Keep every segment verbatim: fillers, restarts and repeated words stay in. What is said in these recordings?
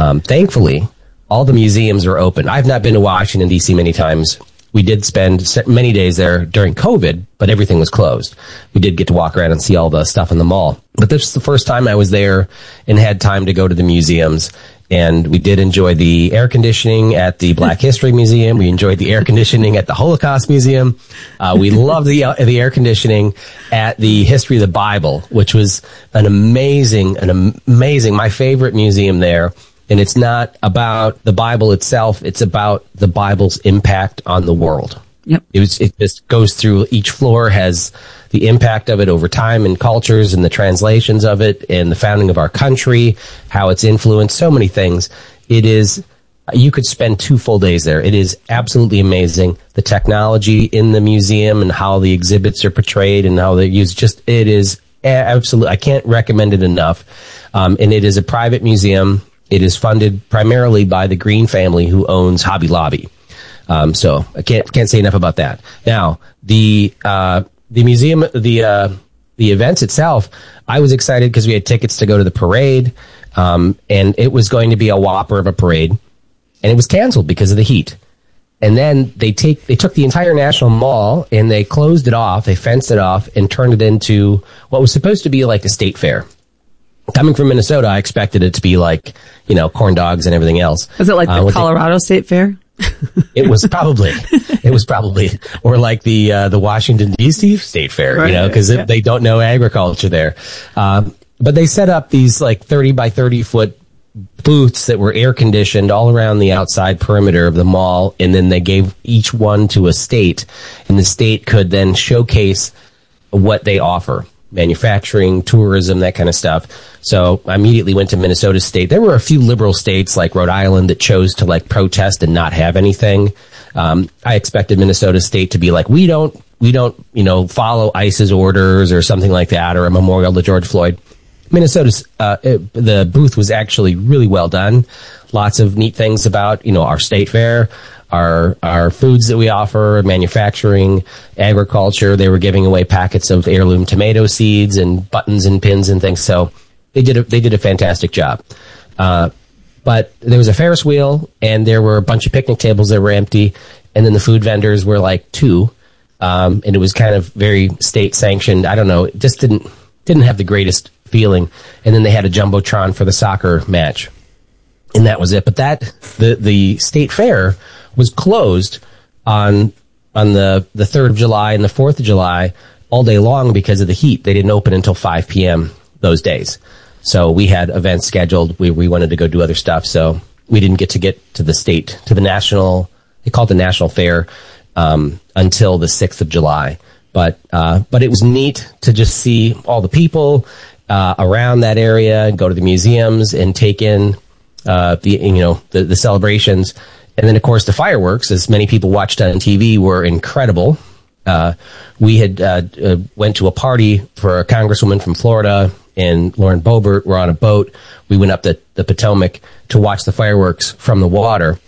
Um, thankfully, all the museums are open. I've not been to Washington, D C many times. We did spend many days there during COVID, but everything was closed. We did get to walk around and see all the stuff in the mall. But this was the first time I was there and had time to go to the museums. And we did enjoy the air conditioning at the Black History Museum. We enjoyed the air conditioning at the Holocaust Museum. Uh, we loved the uh, the air conditioning at the History of the Bible, which was an amazing, an amazing, my favorite museum there. And it's not about the Bible itself. It's about the Bible's impact on the world. Yep. It was, it just goes through, each floor has the impact of it over time and cultures and the translations of it and the founding of our country, how it's influenced so many things. It is, you could spend two full days there. It is absolutely amazing. The technology in the museum and how the exhibits are portrayed and how they're used, just, it is absolutely, I can't recommend it enough. Um, and it is a private museum. It is funded primarily by the Green family, who owns Hobby Lobby. Um, so I can't can't say enough about that. Now, the uh, the museum, the uh, the events itself, I was excited because we had tickets to go to the parade, um, and it was going to be a whopper of a parade, and it was canceled because of the heat. And then they take they took the entire National Mall and they closed it off, they fenced it off, and turned it into what was supposed to be like a state fair. Coming from Minnesota, I expected it to be like, you know, corn dogs and everything else. Was it like the uh, Colorado the, State Fair? It was probably, it was probably, or like the uh, the Washington, D C State Fair, right, you know, because yeah. they don't know agriculture there. Um, but they set up these like thirty by thirty foot booths that were air conditioned all around the outside perimeter of the mall, and then they gave each one to a state, and the state could then showcase what they offer. Manufacturing, tourism, that kind of stuff. So I immediately went to Minnesota State. There were a few liberal states like Rhode Island that chose to like protest and not have anything. Um, I expected Minnesota State to be like, we don't, we don't, you know, follow ICE's orders or something like that, or a memorial to George Floyd. Minnesota's, uh, it, the booth was actually really well done. Lots of neat things about, you know, our state fair, our our foods that we offer, manufacturing, agriculture. They were giving away packets of heirloom tomato seeds and buttons and pins and things. So they did a, they did a fantastic job. Uh, but there was a Ferris wheel, and there were a bunch of picnic tables that were empty, and then the food vendors were like two, um, and it was kind of very state sanctioned. I don't know, it just didn't didn't have the greatest feeling. And then they had a jumbotron for the soccer match, and that was it. But that the the state fair was closed on on the, the third of July and the fourth of July all day long because of the heat. They didn't open until five p.m. those days. So we had events scheduled. We we wanted to go do other stuff. So we didn't get to get to the state, to the national, they call it the National Fair, um, until the sixth of July. But, uh, but it was neat to just see all the people, uh, around that area, go to the museums and take in, uh, the, you know, the, the celebrations. And then, of course, the fireworks, as many people watched on T V, were incredible. Uh, we had uh, uh, went to a party for a congresswoman from Florida, and Lauren Boebert were on a boat. We went up the, the Potomac to watch the fireworks from the water.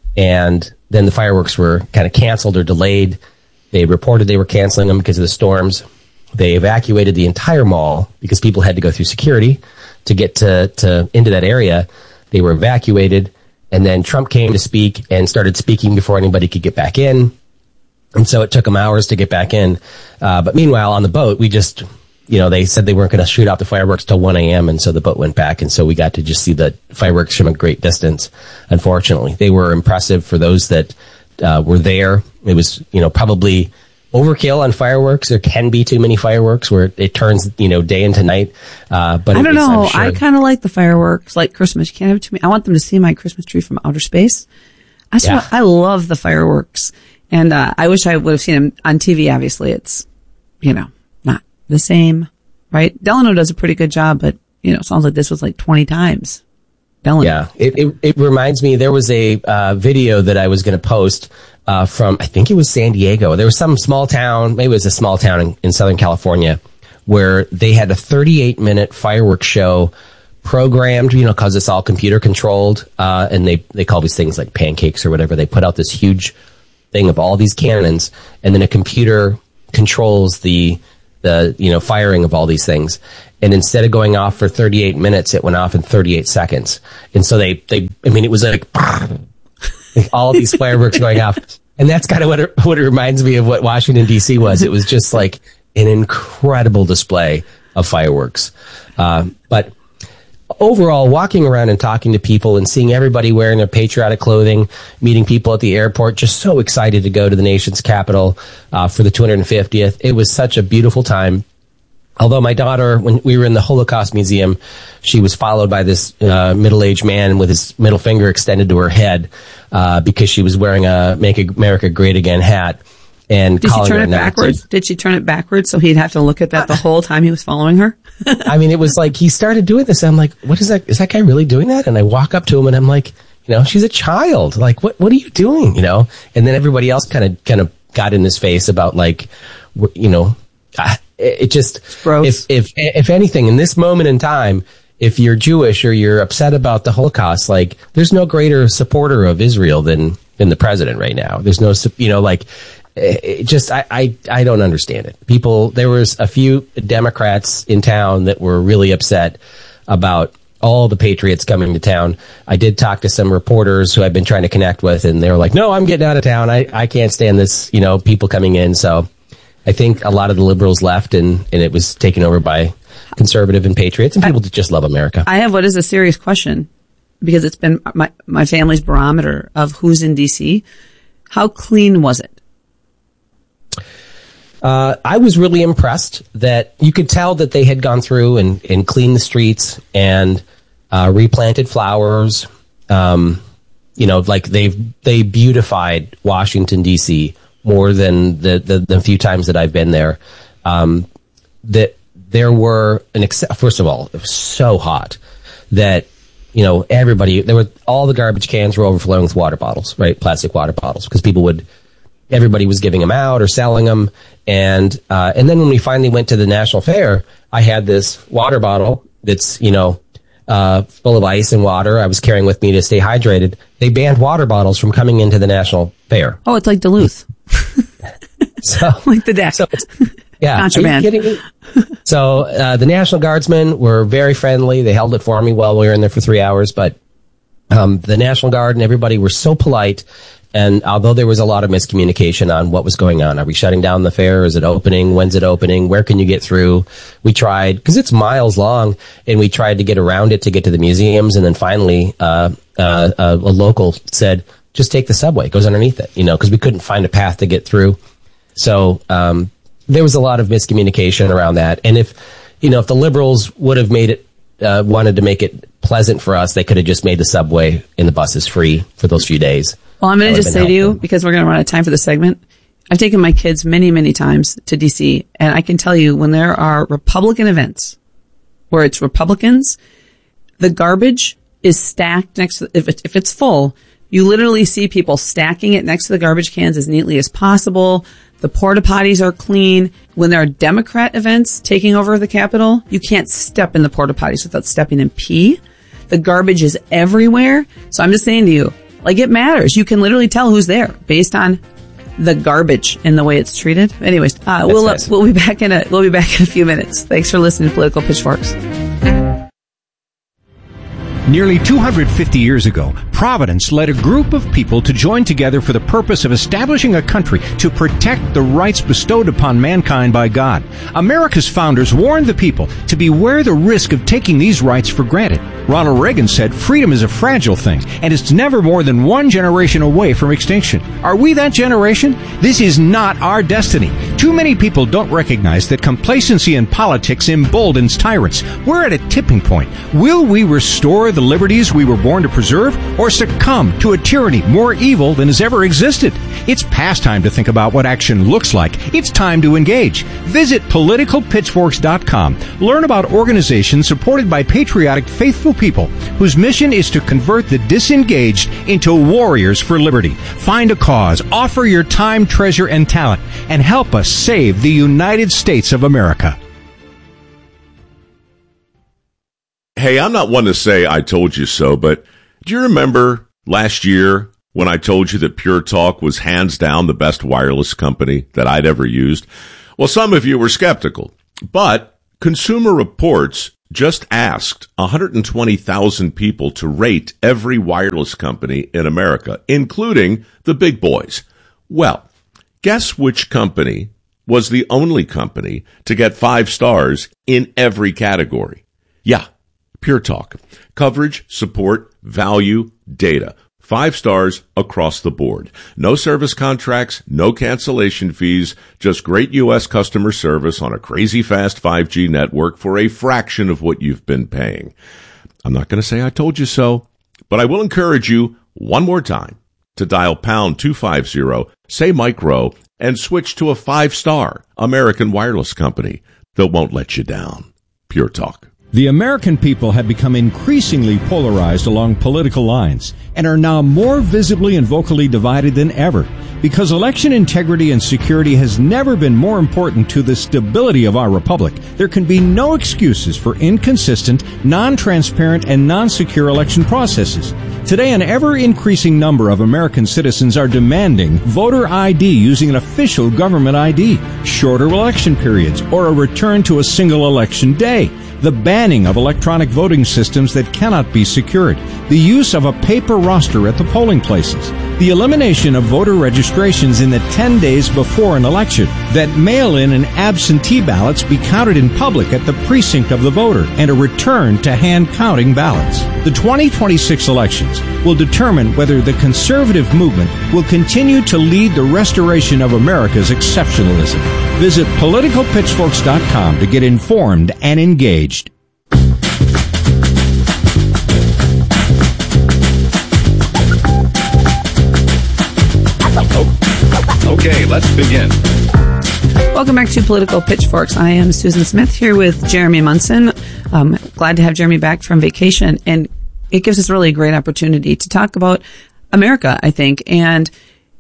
And then the fireworks were kind of canceled or delayed. They reported they were canceling them because of the storms. They evacuated the entire mall because people had to go through security to get to, to into that area. They were evacuated. And then Trump came to speak and started speaking before anybody could get back in. And so it took them hours to get back in. Uh, but meanwhile, on the boat, we just, you know, they said they weren't going to shoot out the fireworks till one a.m. And so the boat went back. And so we got to just see the fireworks from a great distance. Unfortunately, they were impressive for those that uh, were there. It was, you know, probably overkill on fireworks. There can be too many fireworks where it turns, you know, day into night. Uh, but I don't was, know. sure, I kind of like the fireworks, like Christmas. You can't have too many. I want them to see my Christmas tree from outer space. I just yeah. want, I love the fireworks, and uh, I wish I would have seen them on T V. Obviously, it's, you know, not the same, right? Delano does a pretty good job, but you know, it sounds like this was like twenty times. Delano. Yeah, it it, it reminds me. There was a uh, video that I was going to post. Uh, from, I think it was San Diego. There was some small town, maybe it was a small town in, in Southern California, where they had a thirty-eight minute fireworks show programmed, you know, because it's all computer controlled. Uh, and they, they call these things like pancakes or whatever. They put out this huge thing of all these cannons, and then a computer controls the, the, you know, firing of all these things. And instead of going off for thirty-eight minutes, it went off in thirty-eight seconds. And so they, they, I mean, it was like, like all these fireworks going off. And that's kind of what it, what it reminds me of what Washington, D C was. It was just like an incredible display of fireworks. Uh, but overall, walking around and talking to people and seeing everybody wearing their patriotic clothing, meeting people at the airport, just so excited to go to the nation's capital uh, for the two hundred fiftieth. It was such a beautiful time. Although my daughter, when we were in the Holocaust Museum, she was followed by this uh, middle-aged man with his middle finger extended to her head uh, because she was wearing a Make America Great Again hat. And Did she turn it backwards? Did she turn it backwards so he'd have to look at that the whole time he was following her? I mean, it was like he started doing this. I'm like, what is that? Is that guy really doing that? And I walk up to him and I'm like, you know, she's a child. Like, what what are you doing? You know? And then everybody else kind of kind of got in his face about like, you know, it just, if, if, if anything, in this moment in time, if you're Jewish or you're upset about the Holocaust, like, there's no greater supporter of Israel than, than the president right now. There's no, you know, like, it just, I, I, I don't understand it. People, there was a few Democrats in town that were really upset about all the patriots coming to town. I did talk to some reporters who I've been trying to connect with, and they were like, no, I'm getting out of town. I, I can't stand this, you know, people coming in. So I think a lot of the liberals left, and, and it was taken over by conservative and patriots and people that just love America. I have what is a serious question, because it's been my, my family's barometer of who's in D C. How clean was it? Uh, I was really impressed that you could tell that they had gone through and, and cleaned the streets and uh, replanted flowers. Um, you know, like they've they beautified Washington, D C more than the, the, the few times that I've been there. Um, that there were an ex- first of all, it was so hot that, you know, everybody, there were all the garbage cans were overflowing with water bottles, right? Plastic water bottles, because people would, everybody was giving them out or selling them. And, uh, and then when we finally went to the National Fair, I had this water bottle that's, you know, uh, full of ice and water I was carrying with me to stay hydrated. They banned water bottles from coming into the National Fair. Oh, it's like Duluth. So, like the deck. So yeah. Contraband. Are you kidding me? So, uh, the National Guardsmen were very friendly. They held it for me while we were in there for three hours. But, um, the National Guard and everybody were so polite. And although there was a lot of miscommunication on what was going on, are we shutting down the fair? Is it opening? When's it opening? Where can you get through? We tried, because it's miles long, and we tried to get around it to get to the museums. And then finally, uh, uh, a, a local said, just take the subway. It goes underneath it, you know, because we couldn't find a path to get through. So um, there was a lot of miscommunication around that. And if, you know, if the liberals would have made it, uh, wanted to make it pleasant for us, they could have just made the subway and the buses free for those few days. Well, I'm going to just say to you, because we're going to run out of time for the segment, I've taken my kids many, many times to D C, and I can tell you when there are Republican events where it's Republicans, the garbage is stacked next to, if, it, if it's full, you literally see people stacking it next to the garbage cans as neatly as possible. The porta potties are clean. When there are Democrat events taking over the Capitol, you can't step in the porta potties without stepping in pee. The garbage is everywhere. So I'm just saying to you, like, it matters. You can literally tell who's there based on the garbage and the way it's treated. Anyways, uh, we'll nice. uh, we'll be back in a we'll be back in a few minutes. Thanks for listening to Political Pitchforks. Nearly two hundred fifty years ago, Providence led a group of people to join together for the purpose of establishing a country to protect the rights bestowed upon mankind by God. America's founders warned the people to beware the risk of taking these rights for granted. Ronald Reagan said freedom is a fragile thing, and it's never more than one generation away from extinction. Are we that generation? This is not our destiny. Too many people don't recognize that complacency in politics emboldens tyrants. We're at a tipping point. Will we restore the liberties we were born to preserve, or succumb to a tyranny more evil than has ever existed? It's past time to think about what action looks like. It's time to engage. Visit political pitchforks dot com. Learn about organizations supported by patriotic, faithful people whose mission is to convert the disengaged into warriors for liberty. Find a cause, offer your time, treasure, and talent, and help us save the United States of America. Hey, I'm not one to say I told you so, but do you remember last year when I told you that Pure Talk was hands down the best wireless company that I'd ever used? Well, some of you were skeptical, but Consumer Reports just asked one hundred twenty thousand people to rate every wireless company in America, including the big boys. Well, guess which company was the only company to get five stars in every category? Yeah, Pure Talk. Coverage, support, value, data. Five stars across the board. No service contracts, no cancellation fees, just great U S customer service on a crazy fast five G network for a fraction of what you've been paying. I'm not going to say I told you so, but I will encourage you one more time to dial pound two fifty, say Mike Rowe, and switch to a five-star American wireless company that won't let you down. Pure Talk. The American people have become increasingly polarized along political lines and are now more visibly and vocally divided than ever. Because election integrity and security has never been more important to the stability of our republic, there can be no excuses for inconsistent, non-transparent, and non-secure election processes. Today, an ever-increasing number of American citizens are demanding voter I D using an official government I D, shorter election periods, or a return to a single election day, the banning of electronic voting systems that cannot be secured, the use of a paper roster at the polling places, the elimination of voter registrations in the ten days before an election, that mail-in and absentee ballots be counted in public at the precinct of the voter, and a return to hand-counting ballots. The twenty twenty-six elections will determine whether the conservative movement will continue to lead the restoration of America's exceptionalism. Visit political pitchforks dot com to get informed and engaged. Okay, let's begin. Welcome back to Political Pitchforks. I am Susan Smith here with Jeremy Munson. Um, glad to have Jeremy back from vacation, and it gives us really a great opportunity to talk about America, I think. And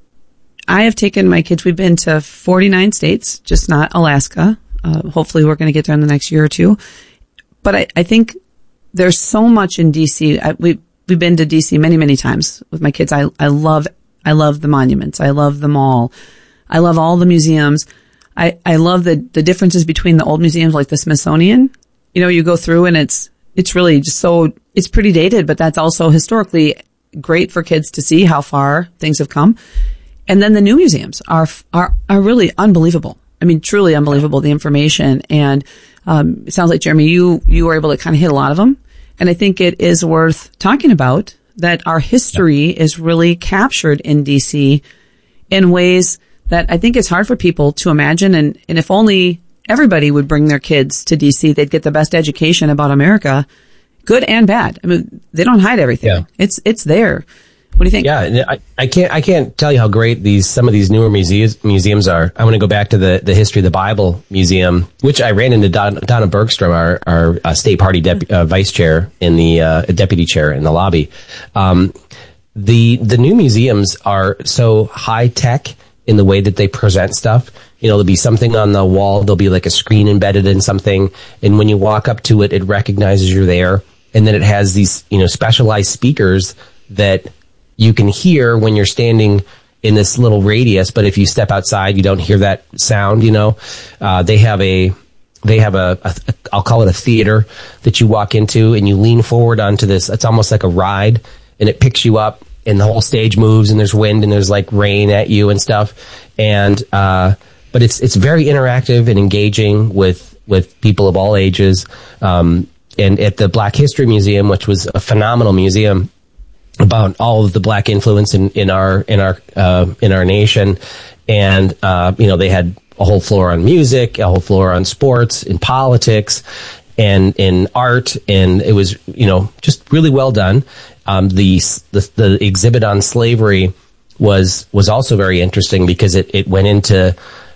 I have taken my kids, we've been to forty-nine states, just not Alaska. Uh, hopefully we're going to get there in the next year or two. But I, I think there's so much in D C. I, we, we've been to D C many, many times with my kids. I, I love, I love the monuments. I love the mall. I love all the museums. I, I love the, the differences between the old museums like the Smithsonian. You know, you go through and it's, it's really just so, it's pretty dated, but that's also historically great for kids to see how far things have come. And then the new museums are, are, are really unbelievable. I mean, truly unbelievable, the information. And, um, it sounds like, Jeremy, you, you were able to kind of hit a lot of them. And I think it is worth talking about that our history yeah. is really captured in D C in ways that I think it's hard for people to imagine. And, and if only everybody would bring their kids to D C, they'd get the best education about America, good and bad. I mean, they don't hide everything. Yeah. It's, it's there. What do you think? Yeah, I, I can't I can't tell you how great these some of these newer museums museums are. I want to go back to the, the History of the Bible Museum, which I ran into Don, Donna Bergstrom, our our uh, state party dep- uh, vice chair in the uh, deputy chair in the lobby. Um, the the new museums are so high tech in the way that they present stuff. You know, there'll be something on the wall. There'll be like a screen embedded in something, and when you walk up to it, it recognizes you're there, and then it has these you know specialized speakers that you can hear when you're standing in this little radius, but if you step outside, you don't hear that sound, you know. Uh, they have a, they have a, a, I'll call it a theater that you walk into and you lean forward onto this. It's almost like a ride, and it picks you up and the whole stage moves and there's wind and there's like rain at you and stuff. And, uh, but it's, it's very interactive and engaging with, with people of all ages. Um, and at the Black History Museum, which was a phenomenal museum, about all of the black influence in, in our in our uh, in our nation, and uh, you know they had a whole floor on music, a whole floor on sports, in politics, and in art, and it was you know just really well done. Um, the, the the exhibit on slavery was was also very interesting because it, it went into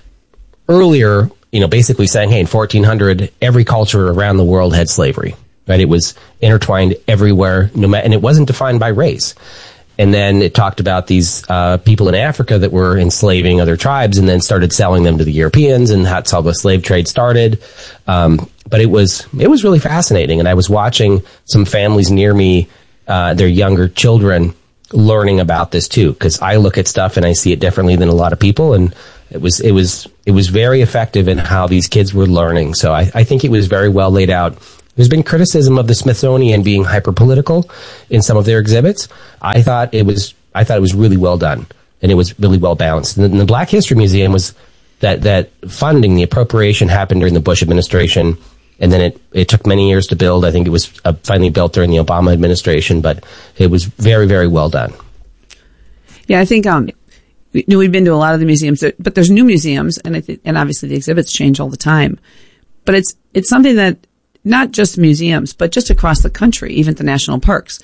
earlier, you know, basically saying, hey, in fourteen hundred, every culture around the world had slavery. Right, it was intertwined everywhere, no matter, and it wasn't defined by race. And then it talked about these uh, people in Africa that were enslaving other tribes, and then started selling them to the Europeans, and that's how the slave trade started. Um, but it was it was really fascinating, and I was watching some families near me, uh, their younger children, learning about this too, because I look at stuff and I see it differently than a lot of people, and it was it was it was very effective in how these kids were learning. So I, I think it was very well laid out. There's been criticism of the Smithsonian being hyper political in some of their exhibits. I thought it was I thought it was really well done, and it was really well balanced. And the Black History Museum was that that funding, the appropriation happened during the Bush administration. And then it, it took many years to build. I think it was uh, finally built during the Obama administration, but it was very, very well done. Yeah, I think um, we, we've been to a lot of the museums, but there's new museums, and I th- and obviously the exhibits change all the time. But it's it's something that not just museums, but just across the country, even the national parks,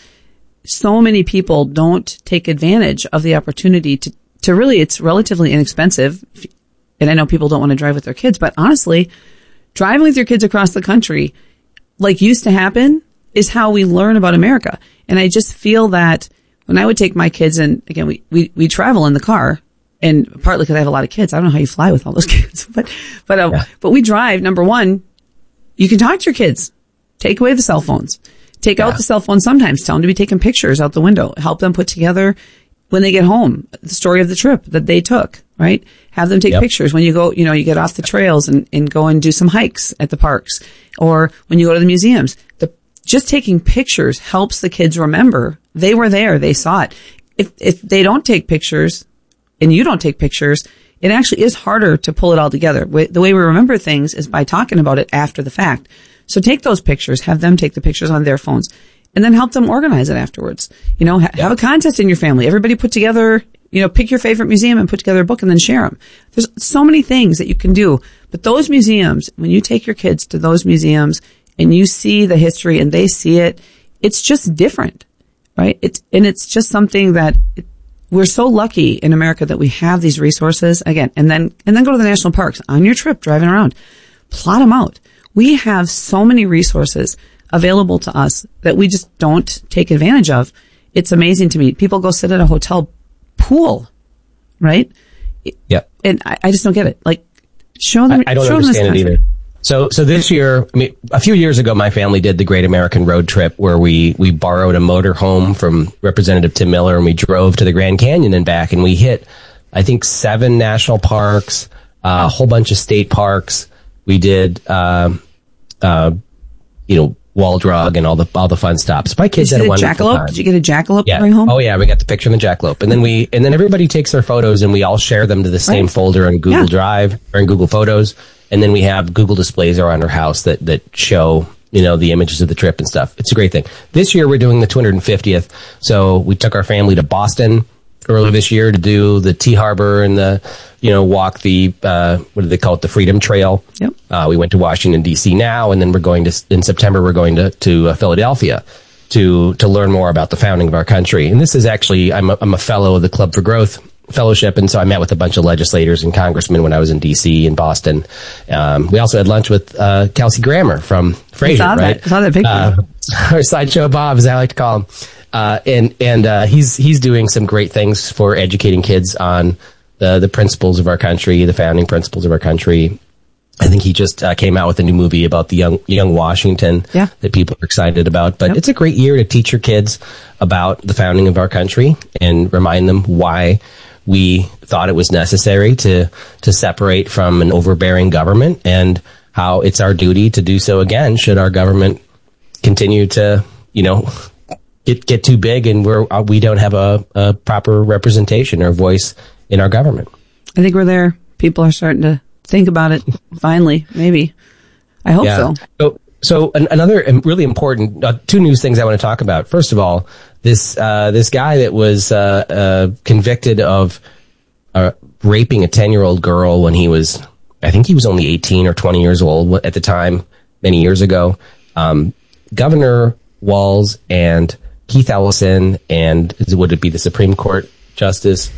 so many people don't take advantage of the opportunity to to really. It's relatively inexpensive, and I know people don't want to drive with their kids, but honestly, driving with your kids across the country, like used to happen, is how we learn about America. And I just feel that when I would take my kids, and again, we, we, we travel in the car, and partly because I have a lot of kids. I don't know how you fly with all those kids, but, but, uh, yeah. but we drive. Number one, you can talk to your kids. Take away the cell phones. Take yeah. out the cell phones sometimes. Tell them to be taking pictures out the window. Help them put together, when they get home, the story of the trip that they took, right? Have them take yep. pictures when you go, you know, you get off the trails and, and go and do some hikes at the parks, or when you go to the museums. The, just taking pictures helps the kids remember they were there, they saw it. If, if they don't take pictures and you don't take pictures, it actually is harder to pull it all together. The way we remember things is by talking about it after the fact. So take those pictures, have them take the pictures on their phones, and then help them organize it afterwards. You know, ha- have a contest in your family. Everybody put together, you know, pick your favorite museum and put together a book and then share them. There's so many things that you can do. But those museums, when you take your kids to those museums and you see the history and they see it, it's just different, right? It's, and it's just something that it, we're so lucky in America that we have these resources again, and then, and then go to the national parks on your trip, driving around, plot them out. We have so many resources available to us that we just don't take advantage of. It's amazing to me. People go sit at a hotel pool, right? Yeah. And I, I just don't get it. Like, show them. I, I don't show understand them it either. So, so this year, I mean, a few years ago, my family did the Great American Road Trip, where we, we borrowed a motor home from Representative Tim Miller, and we drove to the Grand Canyon and back, and we hit, I think, seven national parks, uh, a whole bunch of state parks. We did, uh, uh, you know, Wall Drug and all the all the fun stops. My kids had a wonderful time. Did you get a jackalope yeah. to bring home? Oh yeah, we got the picture of the jackalope, and then we and then everybody takes their photos and we all share them to the same right. folder in Google yeah. Drive or in Google Photos, and then we have Google displays around our house that that show, you know, the images of the trip and stuff. It's a great thing. This year we're doing the two hundred fiftieth, so we took our family to Boston early this year to do the Tea Harbor and the, you know, walk the, uh, what do they call it, the Freedom Trail. Yep. Uh, we went to Washington, D C now, and then we're going to, in September, we're going to, to uh, Philadelphia to, to learn more about the founding of our country. And this is actually, I'm a, I'm a fellow of the Club for Growth Fellowship, and so I met with a bunch of legislators and congressmen when I was in D C and Boston. Um, we also had lunch with uh, Kelsey Grammer from Frasier, I saw right? That. I saw that picture. Uh, or Sideshow Bob, as I like to call him. Uh, and and uh, he's he's doing some great things for educating kids on the the principles of our country, the founding principles of our country. I think he just uh, came out with a new movie about the young young Washington yeah. that people are excited about. But yep. it's a great year to teach your kids about the founding of our country and remind them why we thought it was necessary to to separate from an overbearing government, and how it's our duty to do so again should our government continue to, you know, get get too big and we're uh, we don't have a, a proper representation or voice in our government. I think we're there. People are starting to think about it. Finally, maybe. I hope yeah. so. So, so an, another really important uh, two news things I want to talk about. First of all, this uh, this guy that was uh, uh, convicted of uh, raping a ten-year-old girl when he was, I think he was only eighteen or twenty years old at the time, many years ago. Um, Governor Walz and Keith Ellison, and would it be the Supreme Court Justice,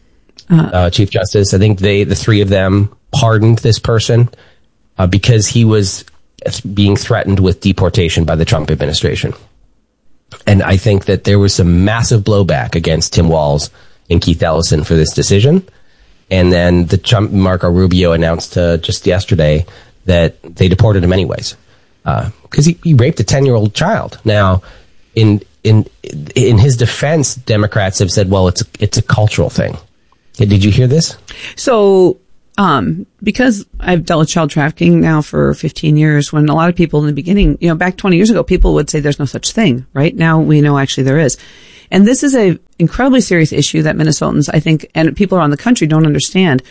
uh, uh, Chief Justice? I think they, the three of them, pardoned this person uh, because he was being threatened with deportation by the Trump administration. And I think that there was some massive blowback against Tim Walz and Keith Ellison for this decision. And then the Trump, Marco Rubio announced uh, just yesterday that they deported him anyways because uh, he, he raped a ten-year-old child. Now, in in in his defense, Democrats have said, well, it's a, it's a cultural thing. Did you hear this? So, um, because I've dealt with child trafficking now for fifteen years, when a lot of people in the beginning, you know, back twenty years ago, people would say there's no such thing, right? Now we know actually there is. And this is a incredibly serious issue that Minnesotans, I think, and people around the country don't understand.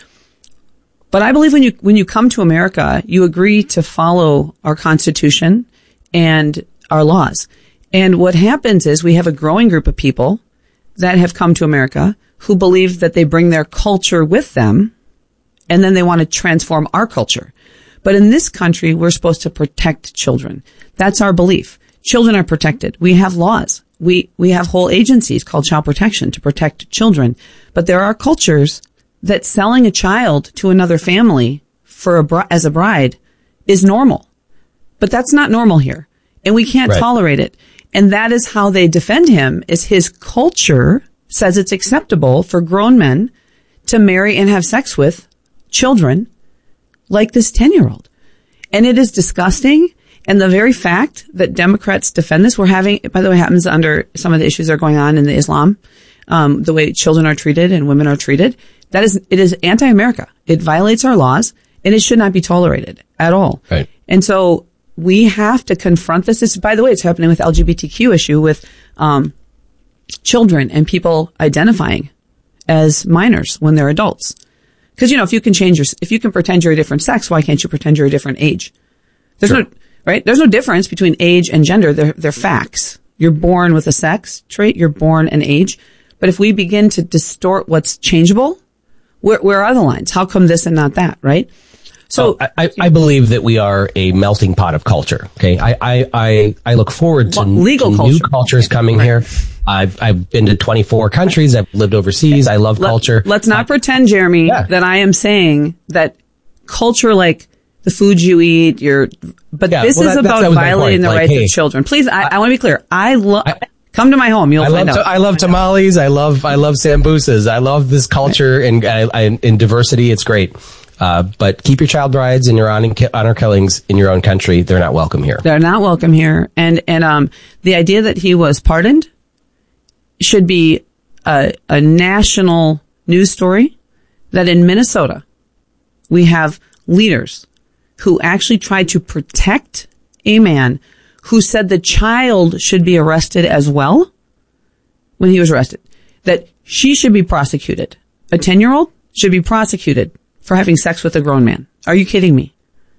But I believe when you, when you come to America, you agree to follow our Constitution and our laws. And what happens is we have a growing group of people that have come to America who believe that they bring their culture with them, and then they want to transform our culture. But in this country, we're supposed to protect children. That's our belief. Children are protected. We have laws. We, we have whole agencies called child protection to protect children. But there are cultures that selling a child to another family for a bri- as a bride is normal. But that's not normal here. And we can't right. tolerate it. And that is how they defend him, is his culture says it's acceptable for grown men to marry and have sex with children like this ten-year-old. And it is disgusting. And the very fact that Democrats defend this, we're having, by the way, happens under some of the issues that are going on in the Islam, um, the way children are treated and women are treated. That is, it is anti-America. It violates our laws, and it should not be tolerated at all. Right. And so we have to confront this. This, by the way, it's happening with L G B T Q issue with, um, children and people identifying as minors when they're adults. Because, you know, if you can change your, if you can pretend you're a different sex, why can't you pretend you're a different age? There's sure. no, right? There's no difference between age and gender. They're, they're facts. You're born with a sex trait. You're born an age. But if we begin to distort what's changeable, where, where are the lines? How come this and not that, right? So oh, I, I believe that we are a melting pot of culture. Okay. I, I, I, I look forward to, legal to culture. new cultures coming right. here. I've, I've been to twenty-four countries. I've lived overseas. I love Let, culture. Let's not I, pretend, Jeremy, yeah. that I am saying that culture, like the food you eat, your, but yeah, this well, is that, about violating the like, rights hey, of children. Please, I, I, I want to be clear. I love, come to my home. You'll I find love out. To, I love tamales. I love, I love sambusas. I love this culture and, and, and diversity. It's great. Uh, but keep your child brides and your honor, honor killings in your own country. They're not welcome here. They're not welcome here. And, and, um, the idea that he was pardoned should be a, a national news story, that in Minnesota, we have leaders who actually tried to protect a man who said the child should be arrested as well when he was arrested, that she should be prosecuted. A ten-year-old should be prosecuted for having sex with a grown man. Are you kidding me?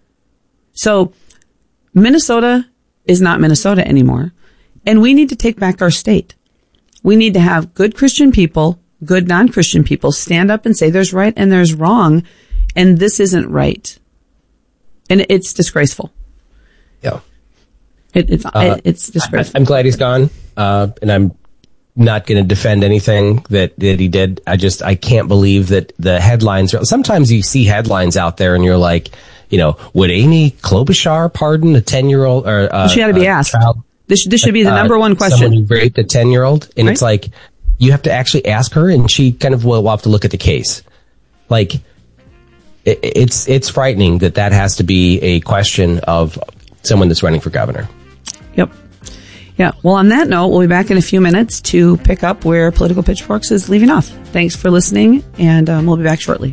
So Minnesota is not Minnesota anymore, and we need to take back our state. We need to have good Christian people, good non-Christian people stand up and say there's right and there's wrong, and this isn't right. And it's disgraceful. Yeah. It, it's, uh, it, it's disgraceful. I, I'm glad he's gone, uh, and I'm not going to defend anything that, that he did. I just, I can't believe that the headlines are, sometimes you see headlines out there and you're like, you know, would Amy Klobuchar pardon a ten-year-old or uh, she ought to be asked. Child? This, this should be the number one question. Someone who raped a ten-year-old, and right? It's like, you have to actually ask her, and she kind of will have to look at the case. Like, it, it's it's frightening that that has to be a question of someone that's running for governor. Yep. Yeah. Well, on that note, we'll be back in a few minutes to pick up where Political Pitchforks is leaving off. Thanks for listening, and um, we'll be back shortly.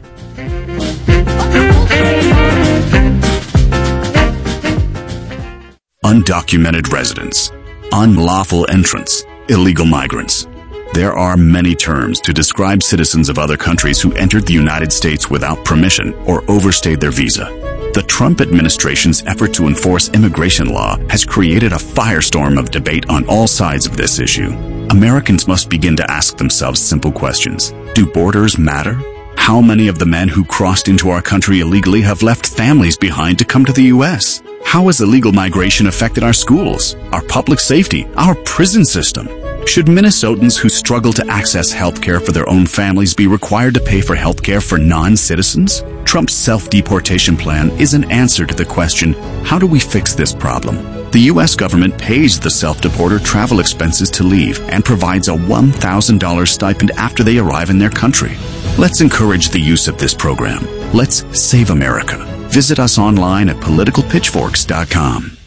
Undocumented residents, unlawful entrants, illegal migrants. There are many terms to describe citizens of other countries who entered the United States without permission or overstayed their visa. The Trump administration's effort to enforce immigration law has created a firestorm of debate on all sides of this issue. Americans must begin to ask themselves simple questions. Do borders matter? How many of the men who crossed into our country illegally have left families behind to come to the U S? How has illegal migration affected our schools, our public safety, our prison system? Should Minnesotans who struggle to access health care for their own families be required to pay for health care for non-citizens? Trump's self-deportation plan is an answer to the question, how do we fix this problem? The U S government pays the self-deporter travel expenses to leave and provides a one thousand dollars stipend after they arrive in their country. Let's encourage the use of this program. Let's save America. Visit us online at political pitchforks dot com.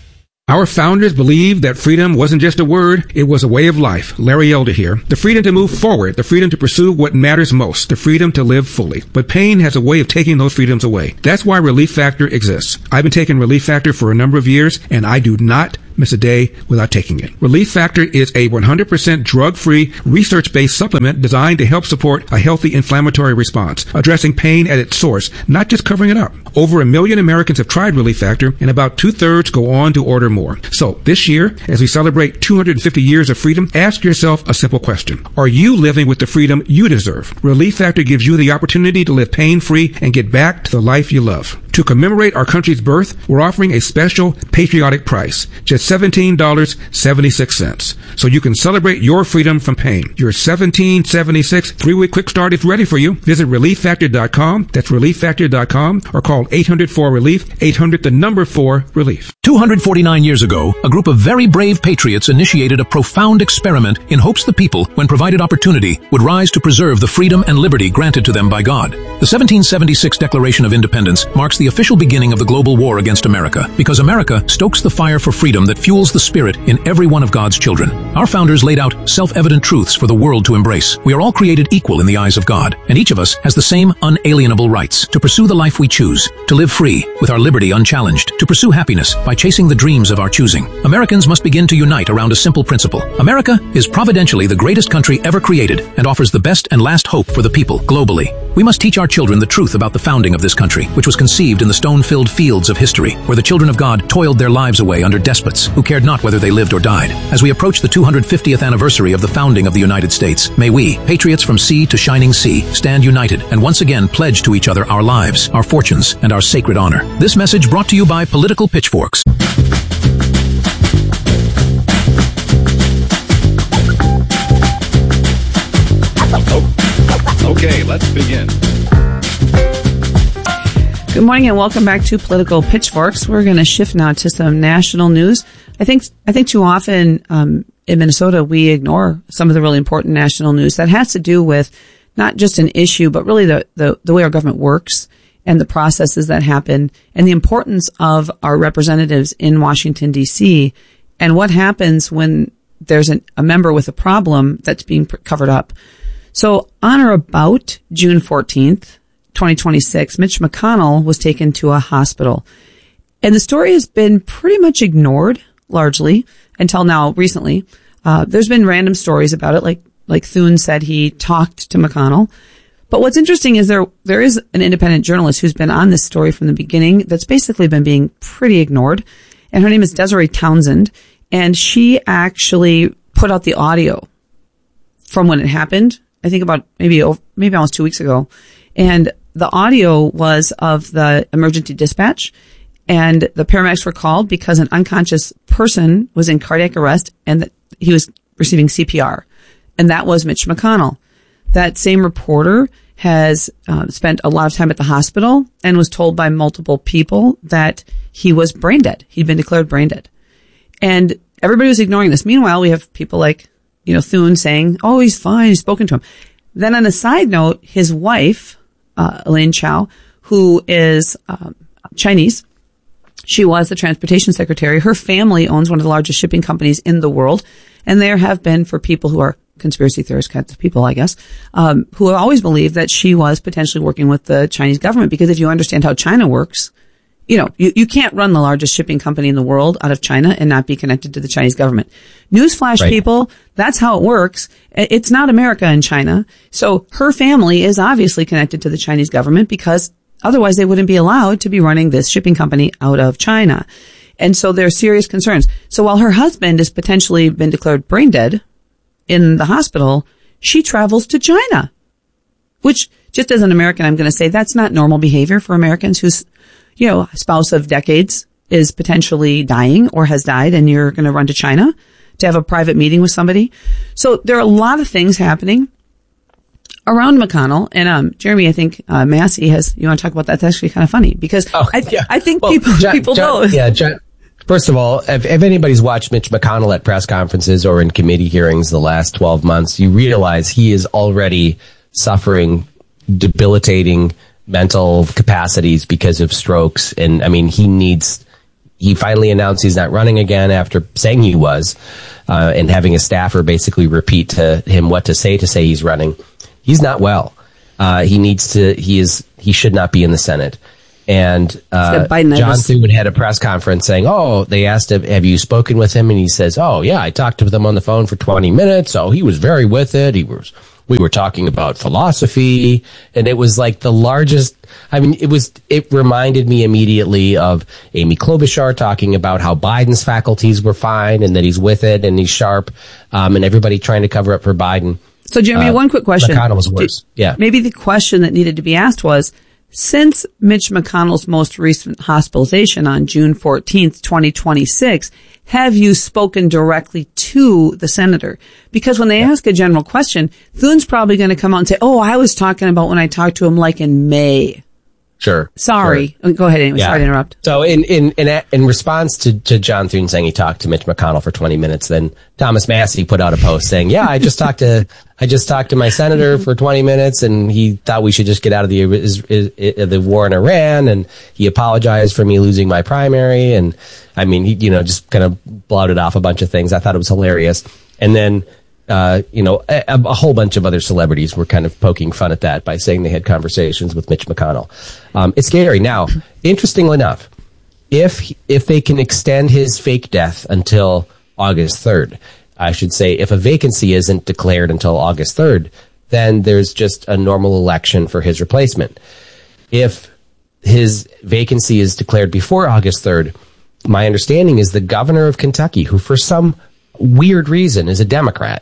Our founders believed that freedom wasn't just a word, it was a way of life. Larry Elder here. The freedom to move forward, the freedom to pursue what matters most, the freedom to live fully. But pain has a way of taking those freedoms away. That's why Relief Factor exists. I've been taking Relief Factor for a number of years, and I do not miss a day without taking it. Relief Factor is a one hundred percent drug-free, research-based supplement designed to help support a healthy inflammatory response, addressing pain at its source, not just covering it up. Over a million Americans have tried Relief Factor, and about two-thirds go on to order more. So this year, as we celebrate two hundred fifty years of freedom, ask yourself a simple question. Are you living with the freedom you deserve? Relief Factor gives you the opportunity to live pain-free and get back to the life you love. To commemorate our country's birth, we're offering a special patriotic price, just seventeen dollars and seventy-six cents. So you can celebrate your freedom from pain. Your seventeen dollars and seventy-six cents three-week quick start is ready for you. Visit relief factor dot com. That's relief factor dot com, or call eight hundred four relief, eight hundred the number four relief. two hundred forty-nine years ago, a group of very brave patriots initiated a profound experiment in hopes the people, when provided opportunity, would rise to preserve the freedom and liberty granted to them by God. The seventeen seventy-six Declaration of Independence marks the official beginning of the global war against America, because America stokes the fire for freedom that fuels the spirit in every one of God's children. Our founders laid out self-evident truths for the world to embrace. We are all created equal in the eyes of God, and each of us has the same unalienable rights to pursue the life we choose, to live free, with our liberty unchallenged, to pursue happiness by chasing the dreams of our choosing. Americans must begin to unite around a simple principle. America is providentially the greatest country ever created and offers the best and last hope for the people globally. We must teach our children the truth about the founding of this country, which was conceived in the stone-filled fields of history, where the children of God toiled their lives away under despots who cared not whether they lived or died. As we approach the two hundred fiftieth anniversary of the founding of the United States, may we, patriots from sea to shining sea, stand united and once again pledge to each other our lives, our fortunes, and our sacred honor. This message brought to you by Political Pitchforks. Okay, let's begin. Good morning and welcome back to Political Pitchforks. We're going to shift now to some national news. I think I think too often um, in Minnesota we ignore some of the really important national news that has to do with not just an issue, but really the, the, the way our government works and the processes that happen and the importance of our representatives in Washington, D C, and what happens when there's an, a member with a problem that's being pr- covered up. So on or about June fourteenth, twenty twenty-six, Mitch McConnell was taken to a hospital. And the story has been pretty much ignored, largely, until now, recently. Uh, there's been random stories about it, like like Thune said he talked to McConnell. But what's interesting is there there is an independent journalist who's been on this story from the beginning that's basically been being pretty ignored. And her name is Desiree Townsend. And she actually put out the audio from when it happened, I think about maybe maybe almost two weeks ago. And the audio was of the emergency dispatch, and the paramedics were called because an unconscious person was in cardiac arrest and that he was receiving C P R. And that was Mitch McConnell. That same reporter has uh, spent a lot of time at the hospital and was told by multiple people that he was brain dead. He'd been declared brain dead. And everybody was ignoring this. Meanwhile, we have people like, you know, Thune saying, oh, he's fine. He's spoken to him. Then on a side note, his wife, uh, Elaine Chao, who is um, Chinese, she was the transportation secretary. Her family owns one of the largest shipping companies in the world. And there have been, for people who are conspiracy theorist kinds of people, I guess, um, who have always believed that she was potentially working with the Chinese government. Because if you understand how China works, you know, you, you can't run the largest shipping company in the world out of China and not be connected to the Chinese government. Newsflash, right. People, that's how it works. It's not America and China. So her family is obviously connected to the Chinese government because otherwise they wouldn't be allowed to be running this shipping company out of China. And so there are serious concerns. So while her husband has potentially been declared brain dead in the hospital, she travels to China, which just as an American, I'm going to say that's not normal behavior for Americans whose, you know, spouse of decades is potentially dying or has died, and you're going to run to China to have a private meeting with somebody. So there are a lot of things happening around McConnell. And, um, Jeremy, I think, uh, Massey has, you want to talk about that? That's actually kind of funny because oh, I, yeah. I think well, people, John, people John, know. Yeah, John, first of all, if, if anybody's watched Mitch McConnell at press conferences or in committee hearings the last twelve months, you realize he is already suffering debilitating mental capacities because of strokes. And I mean, he needs he finally announced he's not running again after saying he was, uh, and having a staffer basically repeat to him what to say to say he's running. He's not well. Uh, he needs to, he is, he should not be in the Senate. And uh, John Thune had a press conference saying, oh, they asked him, have you spoken with him? And he says, oh, yeah, I talked to them on the phone for twenty minutes. So he was very with it. He was, we were talking about philosophy. And it was like the largest, I mean, it was, it reminded me immediately of Amy Klobuchar talking about how Biden's faculties were fine and that he's with it and he's sharp, um, and everybody trying to cover up for Biden. So, Jeremy, uh, one quick question. McConnell was worse. Yeah. Maybe the question that needed to be asked was, since Mitch McConnell's most recent hospitalization on June fourteenth, twenty twenty-six, have you spoken directly to the senator? Because when they yeah. ask a general question, Thune's probably going to come out and say, oh, I was talking about when I talked to him like in May. Sure. Sorry. Sure. Go ahead anyway. Yeah. Sorry to interrupt. So in, in, in, in response to, to John Thune saying he talked to Mitch McConnell for twenty minutes, then Thomas Massie put out a post saying, yeah, I just talked to, I just talked to my senator for twenty minutes and he thought we should just get out of the, is, is, is, the war in Iran. And he apologized for me losing my primary. And I mean, he, you know, just kind of blotted off a bunch of things. I thought it was hilarious. And then, Uh, you know, a, a whole bunch of other celebrities were kind of poking fun at that by saying they had conversations with Mitch McConnell. Um, it's scary. Now, interestingly enough, if if they can extend his fake death until August third, I should say, if a vacancy isn't declared until August third, then there's just a normal election for his replacement. If his vacancy is declared before August third, my understanding is the governor of Kentucky, who for some weird reason is a Democrat,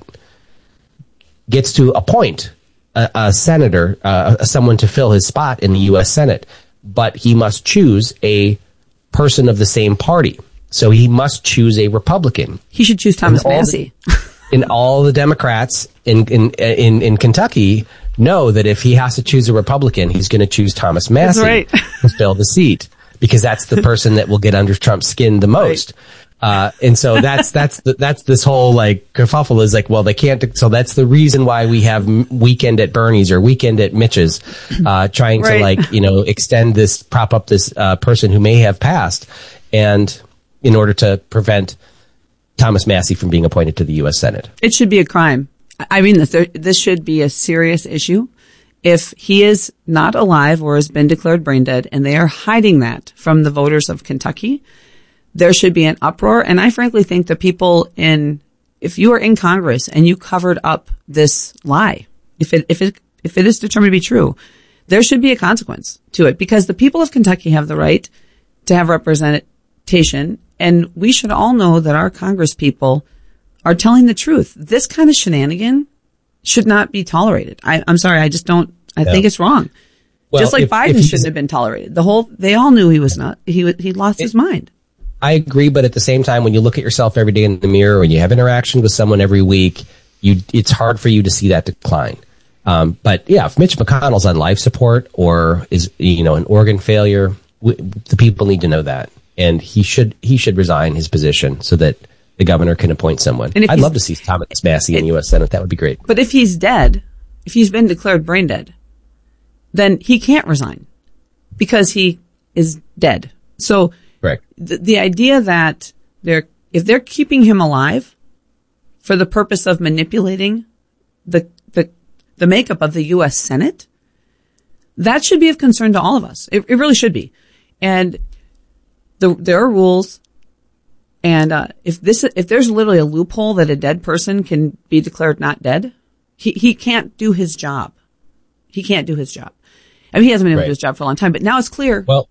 gets to appoint a, a senator, uh, someone to fill his spot in the U S Senate, but he must choose a person of the same party. So he must choose a Republican. He should choose Thomas Massie. And all the Democrats in, in in in Kentucky know that if he has to choose a Republican, he's going to choose Thomas Massie right. to fill the seat, because that's the person that will get under Trump's skin the most. Right. Uh, and so that's, that's, the, that's this whole like kerfuffle is like, well, they can't, so that's the reason why we have Weekend at Bernie's or Weekend at Mitch's, uh, trying right. to like, you know, extend this, prop up this, uh, person who may have passed, and in order to prevent Thomas Massie from being appointed to the U S Senate. It should be a crime. I mean, this, this should be a serious issue. If he is not alive or has been declared brain dead and they are hiding that from the voters of Kentucky, there should be an uproar. And I frankly think the people in, if you are in Congress and you covered up this lie, if it, if it, if it is determined to be true, there should be a consequence to it, because the people of Kentucky have the right to have representation. And we should all know that our Congress people are telling the truth. This kind of shenanigan should not be tolerated. I, I'm sorry. I just don't, I yeah. think it's wrong. Well, just like if, Biden if shouldn't have been tolerated. The whole, they all knew he was not, he he lost it, his mind. I agree, but at the same time, when you look at yourself every day in the mirror, when you have interaction with someone every week, you it's hard for you to see that decline. Um, but yeah, if Mitch McConnell's on life support or is, you know, an organ failure, we, the people need to know that, and he should he should resign his position so that the governor can appoint someone. I'd love to see Thomas Massie in the U S Senate. That would be great. But if he's dead, if he's been declared brain dead, then he can't resign because he is dead. So. Right. The, the idea that they're, if they're keeping him alive for the purpose of manipulating the, the, the makeup of the U S Senate, that should be of concern to all of us. It, it really should be. And the, there are rules. And, uh, if this, if there's literally a loophole that a dead person can be declared not dead, he, he can't do his job. He can't do his job. I mean, he hasn't been able right. to do his job for a long time, but now it's clear. Well,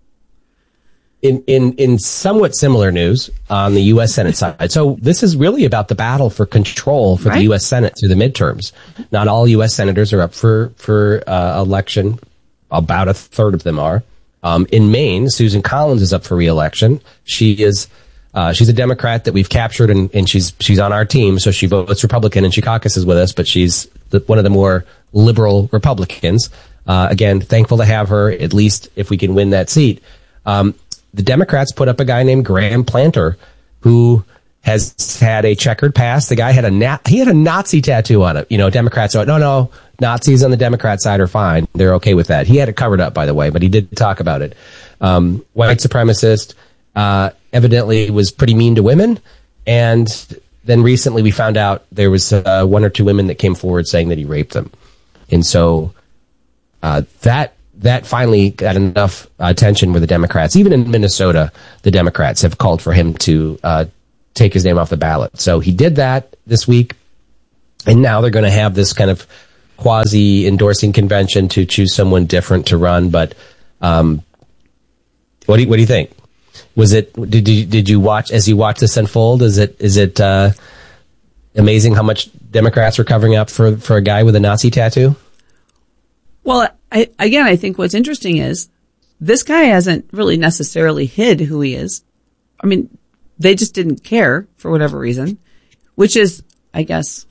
In, in, in somewhat similar news on the U S Senate side. So this is really about the battle for control for right. the U S Senate through the midterms. Not all U S senators are up for, for, uh, election. About a third of them are. Um, in Maine, Susan Collins is up for re-election. She is, uh, she's a Democrat that we've captured, and, and she's, she's on our team. So she votes Republican and she caucuses with us, but she's the, one of the more liberal Republicans. Uh, again, thankful to have her, at least if we can win that seat. Um, The Democrats put up a guy named Graham Planter, who has had a checkered past. The guy had a na- he had a Nazi tattoo on it. You know, Democrats are, no, no, Nazis on the Democrat side are fine. They're okay with that. He had it covered up, by the way, but he did talk about it. Um, white supremacist, uh, evidently was pretty mean to women. And then recently we found out there was uh, one or two women that came forward saying that he raped them. And so uh, that that finally got enough attention with the Democrats. Even in Minnesota, the Democrats have called for him to uh, take his name off the ballot. So he did that this week. And now they're going to have this kind of quasi-endorsing convention to choose someone different to run. But um, what do you, what do you think? Was it did you did you watch as you watch this unfold? Is it is it uh, amazing how much Democrats are covering up for for a guy with a Nazi tattoo? Well, I, again, I think what's interesting is this guy hasn't really necessarily hid who he is. I mean, they just didn't care for whatever reason, which is, I guess.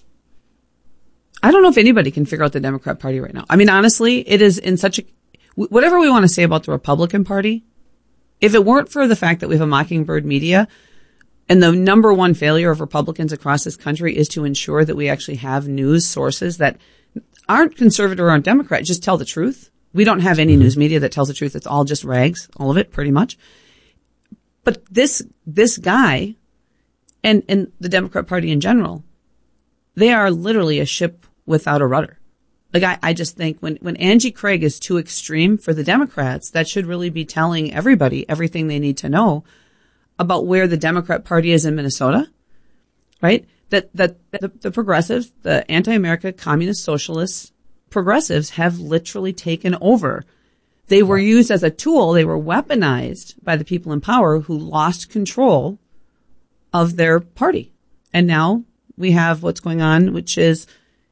I don't know if anybody can figure out the Democrat Party right now. I mean, honestly, it is in such a, whatever we want to say about the Republican Party, if it weren't for the fact that we have a mockingbird media and the number one failure of Republicans across this country is to ensure that we actually have news sources that aren't conservative or aren't Democrat, just tell the truth. We don't have any news media that tells the truth. It's all just rags, all of it pretty much. But this, this guy and, and the Democrat Party in general, they are literally a ship without a rudder. Like, I, I just think when, when Angie Craig is too extreme for the Democrats, that should really be telling everybody everything they need to know about where the Democrat Party is in Minnesota, right? That, that the, the progressives, the anti-America, communist, socialist progressives have literally taken over. They were used as a tool. They were weaponized by the people in power who lost control of their party. And now we have what's going on, which is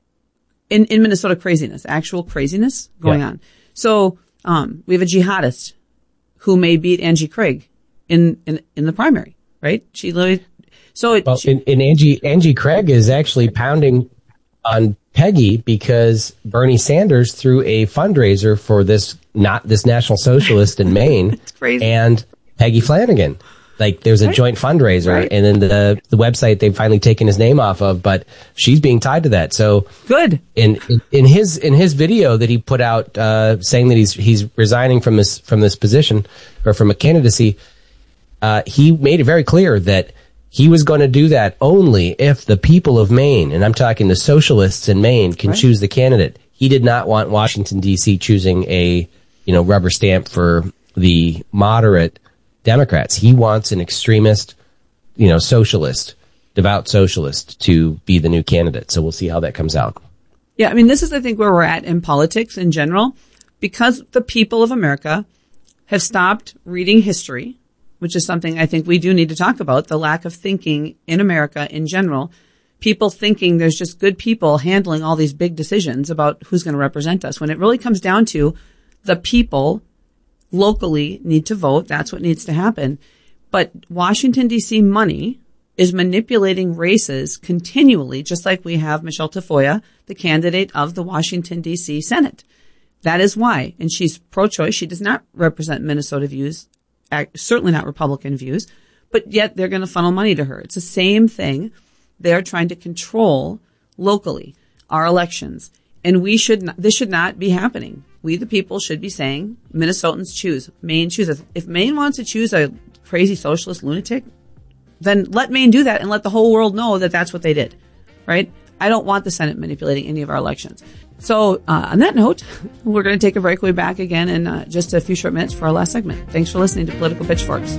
in, in Minnesota craziness, actual craziness going yeah. on. So, um, we have a jihadist who may beat Angie Craig in, in, in the primary, right? She literally, so it, well, she, and, and Angie, Angie Craig is actually pounding on Peggy because Bernie Sanders threw a fundraiser for this, not this National Socialist in Maine it's crazy. And Peggy Flanagan. Like, there's a right. joint fundraiser, right. and then the the website they've finally taken his name off of, but she's being tied to that. So good. In in, in his in his video that he put out, uh, saying that he's he's resigning from this from this position or from a candidacy, uh, he made it very clear that he was going to do that only if the people of Maine, and I'm talking the socialists in Maine, can right. choose the candidate. He did not want Washington D C choosing a you know rubber stamp for the moderate Democrats. He wants an extremist, you know, socialist, devout socialist to be the new candidate. So we'll see how that comes out. Yeah, I mean, this is, I think, where we're at in politics in general, because the people of America have stopped reading history, which is something I think we do need to talk about, the lack of thinking in America in general. People thinking there's just good people handling all these big decisions about who's going to represent us, when it really comes down to the people locally need to vote. That's what needs to happen. But Washington, D C money is manipulating races continually, just like we have Michelle Tafoya, the candidate of the Washington, D C Senate. That is why. And she's pro-choice. She does not represent Minnesota views, certainly not Republican views, but yet they're going to funnel money to her. It's the same thing. They're trying to control locally our elections. And we should not, this should not be happening. We, the people, should be saying, Minnesotans choose. Maine chooses. If Maine wants to choose a crazy socialist lunatic, then let Maine do that and let the whole world know that that's what they did, right? I don't want the Senate manipulating any of our elections. So uh, on that note, we're going to take a break. We'll be back again in uh, just a few short minutes for our last segment. Thanks for listening to Political Pitchforks.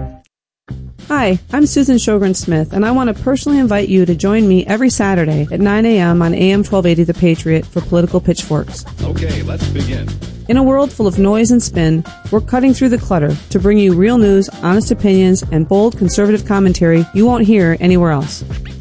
Hi, I'm Susan Sjogren Smith, and I want to personally invite you to join me every Saturday at nine a.m. on A M twelve eighty The Patriot for Political Pitchforks. Okay, let's begin. In a world full of noise and spin, we're cutting through the clutter to bring you real news, honest opinions, and bold conservative commentary you won't hear anywhere else.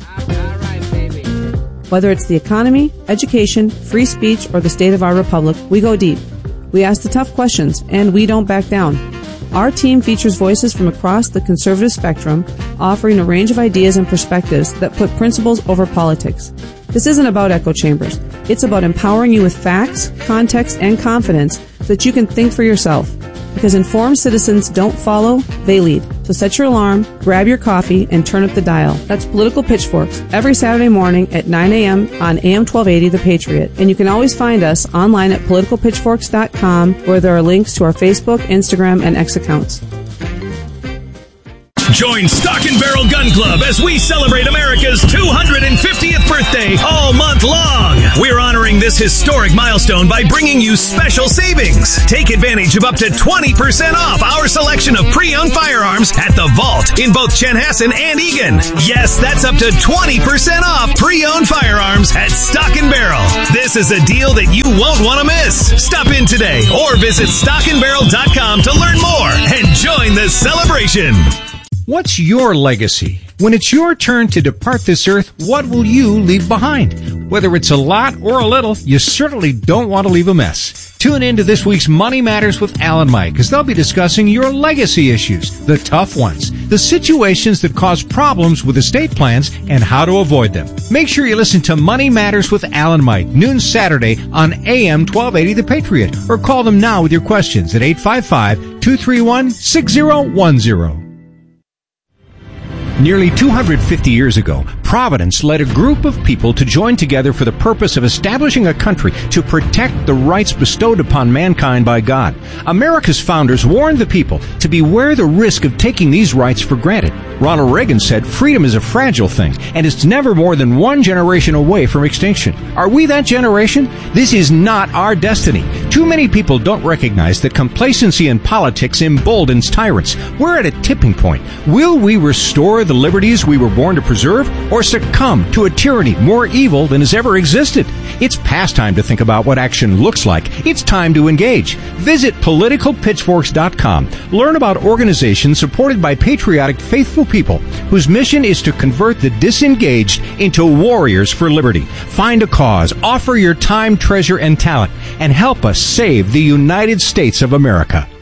Whether it's the economy, education, free speech, or the state of our republic, we go deep. We ask the tough questions, and we don't back down. Our team features voices from across the conservative spectrum, offering a range of ideas and perspectives that put principles over politics. This isn't about echo chambers. It's about empowering you with facts, context, and confidence so that you can think for yourself. Because informed citizens don't follow, they lead. So set your alarm, grab your coffee, and turn up the dial. That's Political Pitchforks, every Saturday morning at nine a.m. on A M twelve eighty The Patriot. And you can always find us online at political pitchforks dot com, where there are links to our Facebook, Instagram, and X accounts. Join Stock and Barrel Gun Club as we celebrate America's two hundred fiftieth birthday all month long. We're honoring this historic milestone by bringing you special savings. Take advantage of up to twenty percent off our selection of pre-owned firearms at the Vault in both Chanhassen and Eagan. Yes, that's up to twenty percent off pre-owned firearms at Stock and Barrel. This is a deal that you won't want to miss. Stop in today or visit stock and barrel dot com to learn more and join the celebration. What's your legacy? When it's your turn to depart this earth, what will you leave behind? Whether it's a lot or a little, you certainly don't want to leave a mess. Tune in to this week's Money Matters with Al and Mike, as they'll be discussing your legacy issues, the tough ones, the situations that cause problems with estate plans, and how to avoid them. Make sure you listen to Money Matters with Al and Mike, noon Saturday on A M twelve eighty The Patriot, or call them now with your questions at eight five five, two three one, six zero one zero. Nearly two hundred fifty years ago, Providence led a group of people to join together for the purpose of establishing a country to protect the rights bestowed upon mankind by God. America's founders warned the people to beware the risk of taking these rights for granted. Ronald Reagan said freedom is a fragile thing, and it's never more than one generation away from extinction. Are we that generation? This is not our destiny. Too many people don't recognize that complacency in politics emboldens tyrants. We're at a tipping point. Will we restore the liberties we were born to preserve, or succumb to a tyranny more evil than has ever existed? It's past time to think about what action looks like. It's time to engage. Visit political pitchforks dot com. Learn about organizations supported by patriotic, faithful people whose mission is to convert the disengaged into warriors for liberty. Find a cause, offer your time, treasure, and talent, and help us save the United States of America.